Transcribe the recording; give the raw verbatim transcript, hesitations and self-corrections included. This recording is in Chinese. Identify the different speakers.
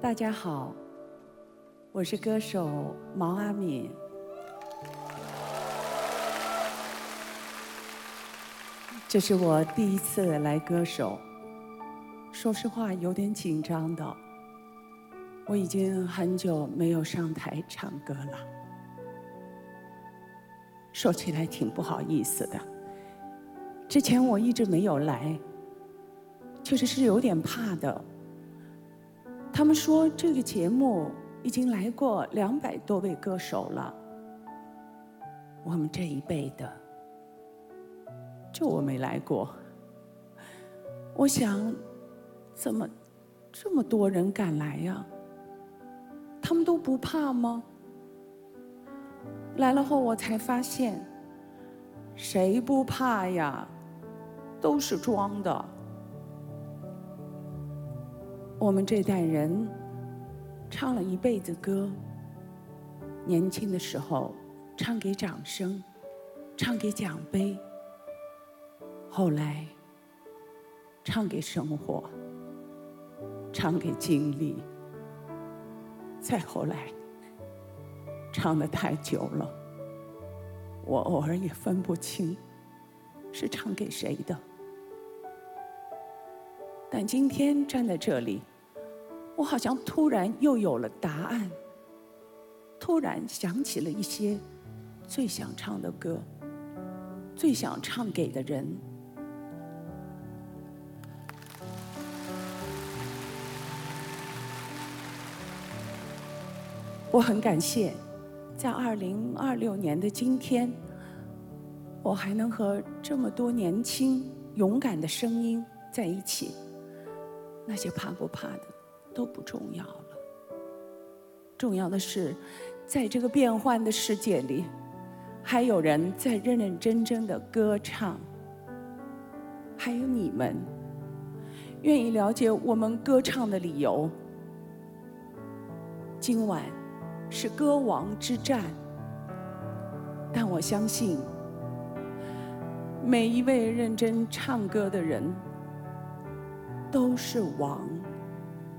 Speaker 1: 大家好，我是歌手毛阿敏。这是我第一次来歌手，说实话有点紧张的。我已经很久没有上台唱歌了，说起来挺不好意思的。之前我一直没有来，确实是有点怕的。他们说这个节目已经来过两百多位歌手了，我们这一辈的，就我没来过。我想，怎么这么多人敢来呀？他们都不怕吗？来了后我才发现，谁不怕呀？都是装的。我们这代人唱了一辈子歌，年轻的时候唱给掌声，唱给奖杯，后来唱给生活，唱给经历，再后来唱得太久了，我偶尔也分不清是唱给谁的。但今天站在这里，我好像突然又有了答案，突然想起了一些最想唱的歌，最想唱给的人。我很感谢，在二零二六年的今天，我还能和这么多年轻勇敢的声音在一起。那些怕不怕的都不重要了，重要的是，在这个变幻的世界里，还有人在认认真真的歌唱，还有你们愿意了解我们歌唱的理由。今晚是歌王之战，但我相信每一位认真唱歌的人都是王。